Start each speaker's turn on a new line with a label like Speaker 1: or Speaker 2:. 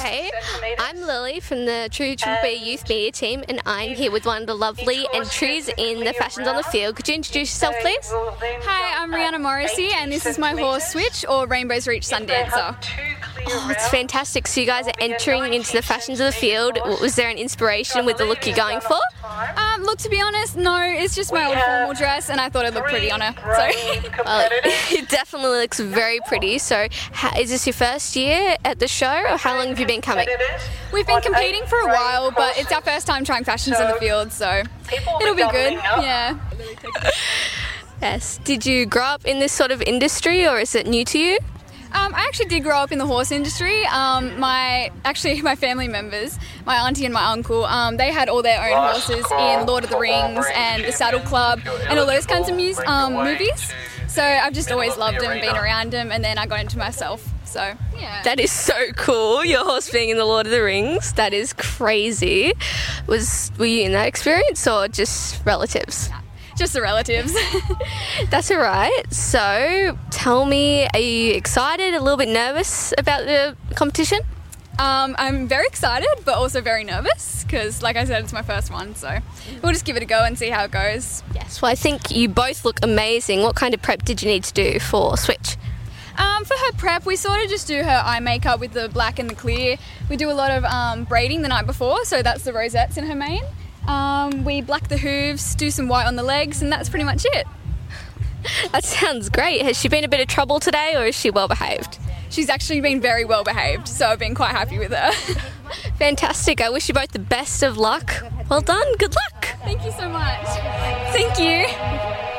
Speaker 1: Hey, I'm Lily from the True Triple B Youth Media Team, and I'm here with one of the lovely entries in the Fashions on the Field. Could you introduce yourself, please?
Speaker 2: Hi, I'm Rihanna Morrissey, and this is my horse Switch, or Rainbow's Reach Sundancer.
Speaker 1: Oh, it's fantastic. So you guys are entering into the Fashions of the Field. Was there an inspiration with the look you're going for?
Speaker 2: Look, to be honest, no, it's just my old formal dress, and I thought it'd look pretty on her.
Speaker 1: Well, it definitely looks very pretty. So is this your first year at the show, or how long have you been coming?
Speaker 2: We've been competing for a while, but it's our first time trying Fashions on the Field, so it'll be good. Yeah.
Speaker 1: Yes. Did you grow up in this sort of industry, or is it new to you?
Speaker 2: I actually did grow up in the horse industry. My family members, my auntie and my uncle, they had all their own horses in Lord of the Rings and the Saddle Club and all those kinds of movies. So I've just always loved them and been around them, and then I got into myself. So yeah.
Speaker 1: That is so cool. Your horse being in the Lord of the Rings. That is crazy. Were you in that experience, or just relatives?
Speaker 2: Just the relatives.
Speaker 1: That's all right. So tell me, are you excited, a little bit nervous about the competition?
Speaker 2: I'm very excited, but also very nervous because, like I said, it's my first one. So we'll just give it a go and see how it goes.
Speaker 1: Yes, well, I think you both look amazing. What kind of prep did you need to do for Switch?
Speaker 2: For her prep, we sort of just do her eye makeup with the black and the clear. We do a lot of braiding the night before, so that's the rosettes in her mane. We black the hooves, do some white on the legs, and that's pretty much it.
Speaker 1: That sounds great. Has she been a bit of trouble today, or is she well behaved?
Speaker 2: She's actually been very well behaved, so I've been quite happy with her.
Speaker 1: Fantastic. I wish you both the best of luck. Well done. Good luck.
Speaker 2: Thank you so much. Thank you.